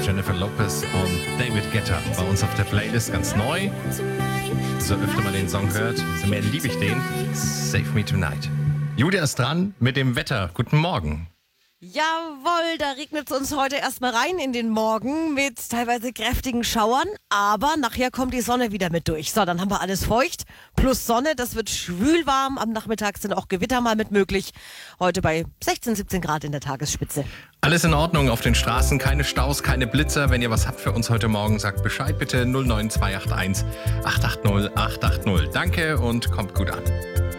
Jennifer Lopez und David Guetta bei uns auf der Playlist, ganz neu. So öfter man den Song hört, so mehr liebe ich den. Save Me Tonight. Julia ist dran mit dem Wetter. Guten Morgen. Jawohl, da regnet es uns heute erstmal rein in den Morgen mit teilweise kräftigen Schauern, aber nachher kommt die Sonne wieder mit durch. So, dann haben wir alles feucht plus Sonne, das wird schwülwarm. Am Nachmittag sind auch Gewitter mal mit möglich. Heute bei 16, 17 Grad in der Tagesspitze. Alles in Ordnung auf den Straßen, keine Staus, keine Blitzer. Wenn ihr was habt für uns heute Morgen, sagt Bescheid bitte 09281 880 880. Danke und kommt gut an.